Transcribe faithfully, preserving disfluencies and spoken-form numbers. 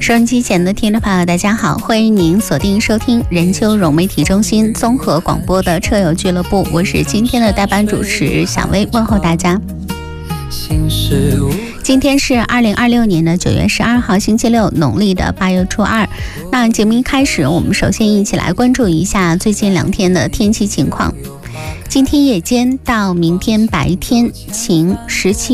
收音机前的听众朋友大家好，欢迎您锁定收听任丘融媒体中心综合广播的车友俱乐部，我是今天的代班主持小薇，问候大家。今天是二零二六年的九月十二号星期六，农历的八月初二。那节目一开始，我们首先一起来关注一下最近两天的天气情况。今天夜间到明天白天晴，十七